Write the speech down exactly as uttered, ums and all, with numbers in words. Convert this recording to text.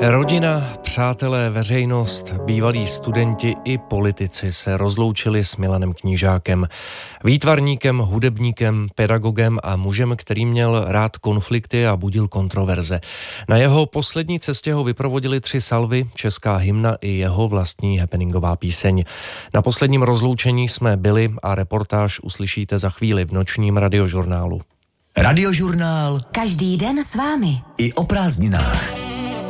Rodina, přátelé, veřejnost, bývalí studenti i politici se rozloučili s Milanem Knížákem. Výtvarníkem, hudebníkem, pedagogem a mužem, který měl rád konflikty a budil kontroverze. Na jeho poslední cestě ho vyprovodili tři salvy, česká hymna i jeho vlastní happeningová píseň. Na posledním rozloučení jsme byli a reportáž uslyšíte za chvíli v nočním radiožurnálu. Radiožurnál. Každý den s vámi. I o prázdninách.